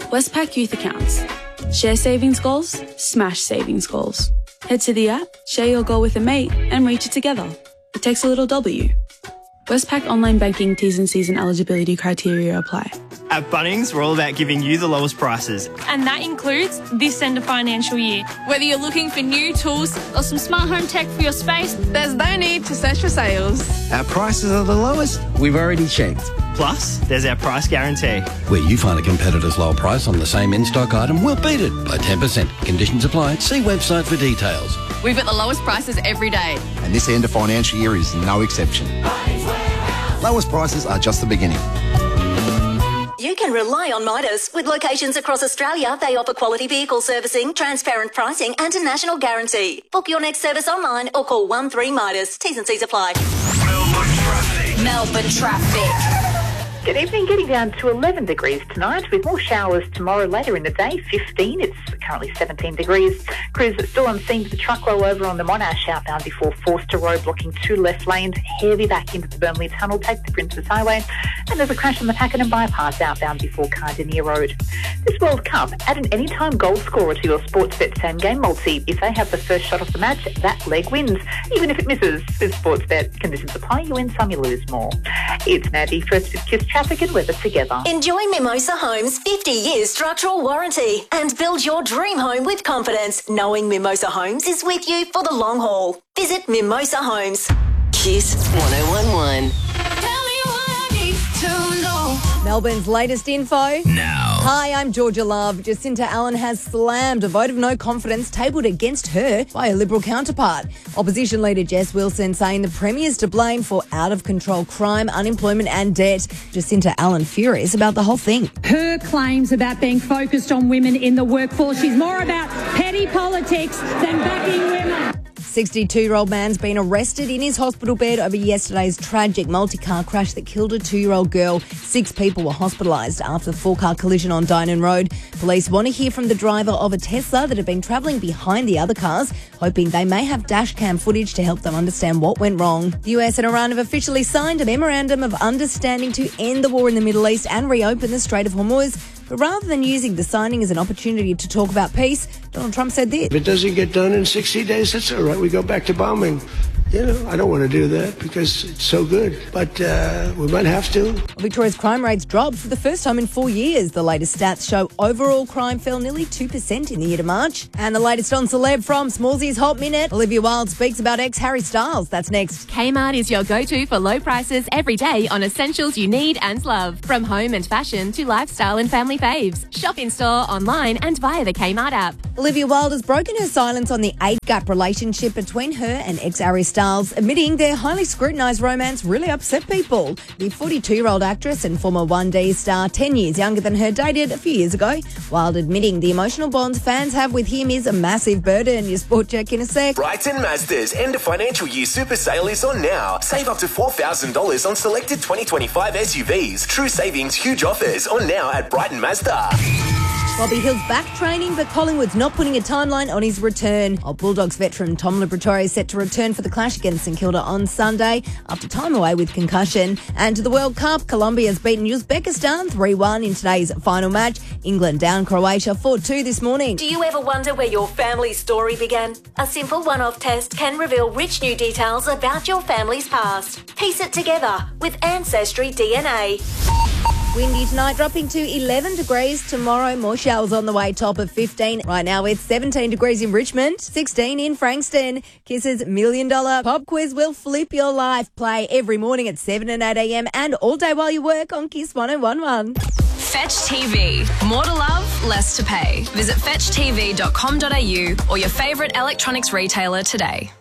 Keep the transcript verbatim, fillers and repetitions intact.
Westpac Youth Accounts. Share savings goals, smash savings goals. Head to the app, share your goal with a mate, and reach it together. It takes a little W. Westpac Online Banking T's and C's and eligibility criteria apply. At Bunnings, we're all about giving you the lowest prices. And that includes this end of financial year. Whether you're looking for new tools or some smart home tech for your space, there's no need to search for sales. Our prices are the lowest we've already checked. Plus, there's our price guarantee. Where you find a competitor's low price on the same in-stock item, we'll beat it by ten percent. Conditions apply. See website for details. We've got the lowest prices every day. And this end of financial year is no exception. Lowest prices are just the beginning. You can rely on Midas. With locations across Australia, they offer quality vehicle servicing, transparent pricing and a national guarantee. Book your next service online or call one three Midas. T's and C's apply. Melbourne traffic. Melbourne traffic. Good evening, getting down to eleven degrees tonight with more showers tomorrow later in the day, fifteen. It's currently seventeen degrees. Crews are still on scene with the truck roll over on the Monash outbound before Forster Road blocking two left lanes. Heavy back into the Burnley Tunnel, take the Princess Highway. And there's a crash on the Pakenham Bypass outbound before Cardinia Road. This World Cup, add an anytime goal scorer to your Sportsbet same game multi. If they have the first shot of the match, that leg wins. Even if it misses, with Sportsbet, conditions apply, you win some, you lose more. It's Maddie, first with Kiss Traffic and weather together. Enjoy Mimosa Homes' fifty years structural warranty and build your dream home with confidence, knowing Mimosa Homes is with you for the long haul. Visit Mimosa Homes. Kiss one oh one one. Melbourne's latest info. Now. Hi, I'm Georgia Love. Jacinta Allen has slammed a vote of no confidence tabled against her by a Liberal counterpart. Opposition leader Jess Wilson saying the Premier's to blame for out-of-control crime, unemployment and debt. Jacinta Allen furious about the whole thing. Her claims about being focused on women in the workforce. She's more about petty politics than backing women. sixty-two-year-old man's been arrested in his hospital bed over yesterday's tragic multi-car crash that killed a two-year-old girl. Six people were hospitalised after the four-car collision on Dynon Road. Police want to hear from the driver of a Tesla that had been travelling behind the other cars, hoping they may have dash cam footage to help them understand what went wrong. The U S and Iran have officially signed a memorandum of understanding to end the war in the Middle East and reopen the Strait of Hormuz. But rather than using the signing as an opportunity to talk about peace, Donald Trump said this. If it doesn't get done in sixty days, that's all right. We go back to bombing. You know, I don't want to do that because it's so good, but uh, we might have to. Victoria's crime rates dropped for the first time in four years. The latest stats show overall crime fell nearly two percent in the year to March. And the latest on celeb from Smallsy's Hot Minute. Olivia Wilde speaks about ex-Harry Styles. That's next. Kmart is your go-to for low prices every day on essentials you need and love. From home and fashion to lifestyle and family faves. Shop in-store, online and via the Kmart app. Olivia Wilde has broken her silence on the age-gap relationship between her and ex-Harry Styles, admitting their highly scrutinised romance really upset people. The forty-two-year-old actress and former one D star, ten years younger than her, dated a few years ago. Wilde admitting the emotional bonds fans have with him is a massive burden. Your sport check in a sec. Brighton Mazda's end of financial year super sale is on now. Save up to four thousand dollars on selected twenty twenty-five S U Vs. True savings, huge offers on now at Brighton Mazda. Bobby Hill's back training, but Collingwood's not putting a timeline on his return. Old Bulldogs veteran Tom Liberatore is set to return for the clash against St Kilda on Sunday after time away with concussion. And to the World Cup, Colombia's beaten Uzbekistan three one in today's final match. England down Croatia four two this morning. Do you ever wonder where your family story began? A simple one-off test can reveal rich new details about your family's past. Piece it together with Ancestry D N A. Windy tonight, dropping to eleven degrees. Tomorrow, more showers on the way, top of fifteen. Right now, it's seventeen degrees in Richmond, sixteen in Frankston. Kiss's Million Dollar Pop Quiz will flip your life. Play every morning at seven and eight a.m. and all day while you work on Kiss one oh one one. Fetch T V. More to love, less to pay. Visit fetch t v dot com dot a u or your favourite electronics retailer today.